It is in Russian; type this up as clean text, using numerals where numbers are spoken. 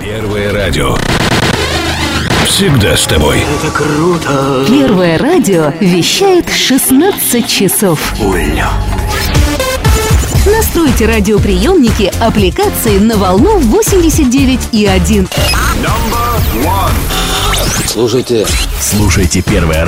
Первое радио. Всегда с тобой. Это круто. Первое радио вещает 16 часов. Улья. Настройте радиоприемники аппликации на волну 89,1. Слушайте Слушайте Первое